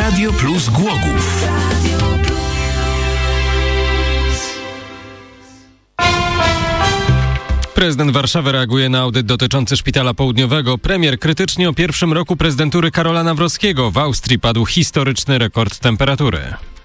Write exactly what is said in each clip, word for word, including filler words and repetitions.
Radio Plus Głogów. Prezydent Warszawy reaguje na audyt dotyczący Szpitala Południowego. Premier krytycznie o pierwszym roku prezydentury Karola Nawrockiego. W Austrii padł historyczny rekord temperatury.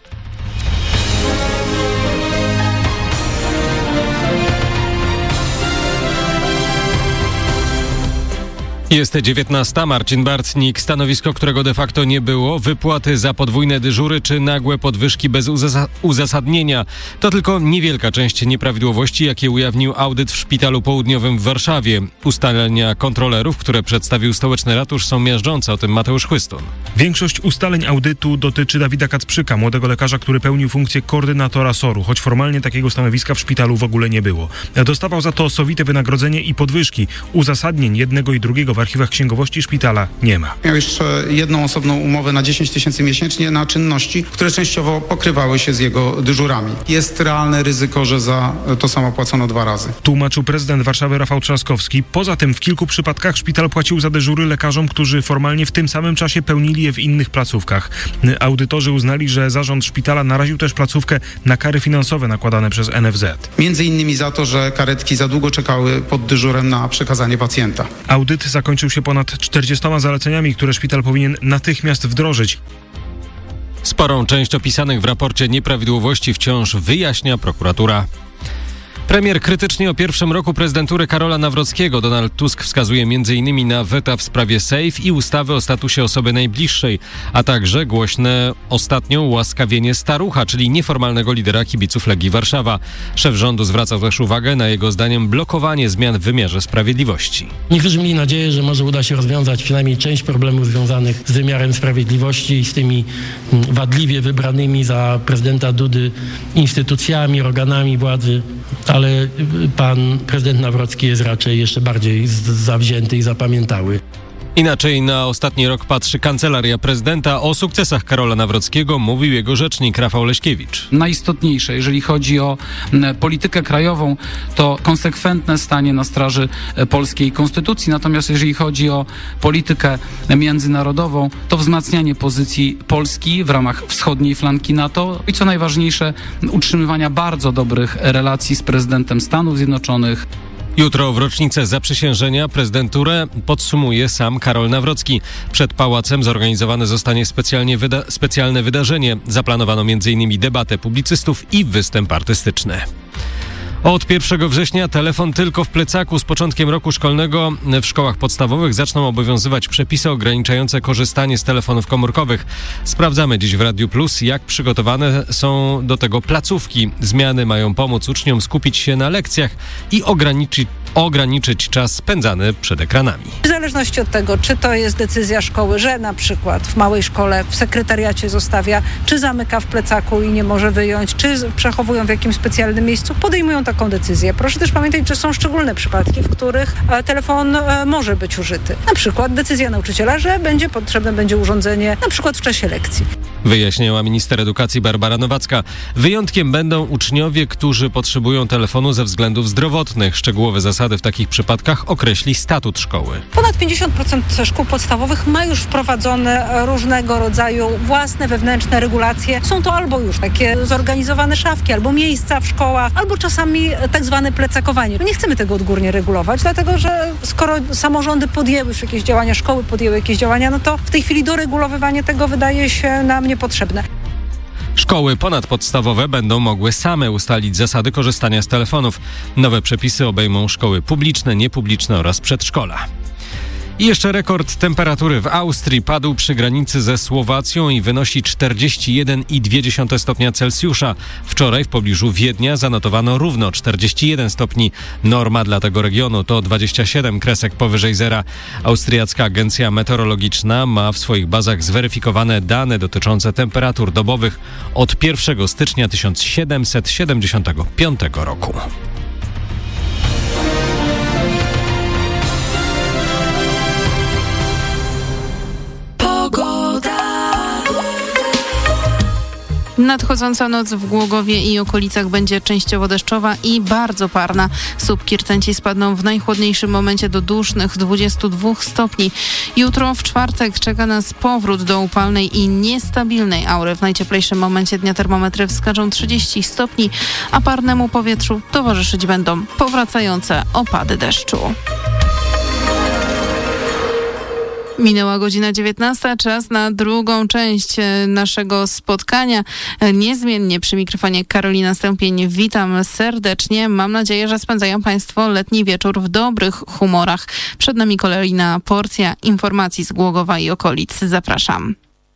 Jest dziewiętnasta. Marcin Bartnik. Stanowisko, którego de facto nie było. Wypłaty za podwójne dyżury czy nagłe podwyżki bez uzas- uzasadnienia. To tylko niewielka część nieprawidłowości, jakie ujawnił audyt w Szpitalu Południowym w Warszawie. Ustalenia kontrolerów, które przedstawił stołeczny ratusz, są miażdżące. O tym Mateusz Chłystun. Większość ustaleń audytu dotyczy Dawida Kacprzyka, młodego lekarza, który pełnił funkcję koordynatora S O R-u, choć formalnie takiego stanowiska w szpitalu w ogóle nie było. Dostawał za to sowite wynagrodzenie i podwyżki. Uzasadnień jednego i drugiego w archiwach księgowości szpitala nie ma. Miał jeszcze jedną osobną umowę na dziesięć tysięcy miesięcznie na czynności, które częściowo pokrywały się z jego dyżurami. Jest realne ryzyko, że za to samo płacono dwa razy. Tłumaczył prezydent Warszawy Rafał Trzaskowski. Poza tym w kilku przypadkach szpital płacił za dyżury lekarzom, którzy formalnie w tym samym czasie pełnili je w innych placówkach. Audytorzy uznali, że zarząd szpitala naraził też placówkę na kary finansowe nakładane przez N F Z. Między innymi za to, że karetki za długo czekały pod dyżurem na przekazanie pacjenta. Audyt zakończył się ponad czterdziestoma zaleceniami, które szpital powinien natychmiast wdrożyć. Sporą część opisanych w raporcie nieprawidłowości wciąż wyjaśnia prokuratura. Premier krytycznie o pierwszym roku prezydentury Karola Nawrockiego. Donald Tusk wskazuje między innymi na weta w sprawie Sejf i ustawy o statusie osoby najbliższej, a także głośne ostatnio ułaskawienie starucha, czyli nieformalnego lidera kibiców Legii Warszawa. Szef rządu zwracał też uwagę na jego zdaniem blokowanie zmian w wymiarze sprawiedliwości. Niektórzy mieli nadzieję, że może uda się rozwiązać przynajmniej część problemów związanych z wymiarem sprawiedliwości i z tymi wadliwie wybranymi za prezydenta Dudy instytucjami, organami władzy, ale pan prezydent Nawrocki jest raczej jeszcze bardziej zawzięty i zapamiętały. Inaczej na ostatni rok patrzy Kancelaria Prezydenta. O sukcesach Karola Nawrockiego mówił jego rzecznik Rafał Leśkiewicz. Najistotniejsze, jeżeli chodzi o politykę krajową, to konsekwentne stanie na straży polskiej konstytucji. Natomiast jeżeli chodzi o politykę międzynarodową, to wzmacnianie pozycji Polski w ramach wschodniej flanki NATO i co najważniejsze, utrzymywania bardzo dobrych relacji z prezydentem Stanów Zjednoczonych. Jutro w rocznicę zaprzysiężenia prezydenturę podsumuje sam Karol Nawrocki. Przed pałacem zorganizowane zostanie specjalnie wyda- specjalne wydarzenie. Zaplanowano między innymi debatę publicystów i występ artystyczny. Od pierwszego września telefon tylko w plecaku. Z początkiem roku szkolnego w szkołach podstawowych zaczną obowiązywać przepisy ograniczające korzystanie z telefonów komórkowych. Sprawdzamy dziś w Radiu Plus, jak przygotowane są do tego placówki. Zmiany mają pomóc uczniom skupić się na lekcjach i ograniczyć, ograniczyć czas spędzany przed ekranami. W zależności od tego, czy to jest decyzja szkoły, że na przykład w małej szkole w sekretariacie zostawia, czy zamyka w plecaku i nie może wyjąć, czy przechowują w jakimś specjalnym miejscu, podejmują taką decyzję. Proszę też pamiętać, że są szczególne przypadki, w których telefon może być użyty. Na przykład decyzja nauczyciela, że będzie potrzebne będzie urządzenie na przykład w czasie lekcji. Wyjaśniała minister edukacji Barbara Nowacka. Wyjątkiem będą uczniowie, którzy potrzebują telefonu ze względów zdrowotnych. Szczegółowe zasady w takich przypadkach określi statut szkoły. Ponad pięćdziesiąt procent szkół podstawowych ma już wprowadzone różnego rodzaju własne wewnętrzne regulacje. Są to albo już takie zorganizowane szafki, albo miejsca w szkołach, albo czasami tak zwane plecakowanie. My nie chcemy tego odgórnie regulować, dlatego że skoro samorządy podjęły już jakieś działania, szkoły podjęły jakieś działania, no to w tej chwili doregulowywanie tego wydaje się nam niepotrzebne. Szkoły ponadpodstawowe będą mogły same ustalić zasady korzystania z telefonów. Nowe przepisy obejmą szkoły publiczne, niepubliczne oraz przedszkola. I jeszcze rekord temperatury w Austrii padł przy granicy ze Słowacją i wynosi czterdzieści jeden przecinek dwa stopnia Celsjusza. Wczoraj w pobliżu Wiednia zanotowano równo czterdzieści jeden stopni. Norma dla tego regionu to dwadzieścia siedem kresek powyżej zera. Austriacka Agencja Meteorologiczna ma w swoich bazach zweryfikowane dane dotyczące temperatur dobowych od pierwszego stycznia tysiąc siedemset siedemdziesiątego piątego roku. Nadchodząca noc w Głogowie i okolicach będzie częściowo deszczowa i bardzo parna. Słupki rtęci spadną w najchłodniejszym momencie do dusznych dwudziestu dwóch stopni. Jutro w czwartek czeka nas powrót do upalnej i niestabilnej aury. W najcieplejszym momencie dnia termometry wskażą trzydzieści stopni, a parnemu powietrzu towarzyszyć będą powracające opady deszczu. Minęła godzina dziewiętnasta, czas na drugą część naszego spotkania. Niezmiennie przy mikrofonie Karolina Stępień. Witam serdecznie. Mam nadzieję, że spędzają Państwo letni wieczór w dobrych humorach. Przed nami kolejna porcja informacji z Głogowa i okolic. Zapraszam.